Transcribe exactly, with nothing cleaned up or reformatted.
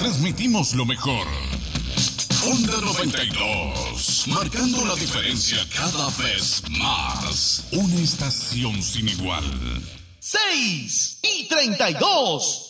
transmitimos lo mejor. Onda noventa y dos, marcando la diferencia cada vez más. Una estación sin igual. seis y treinta y dos.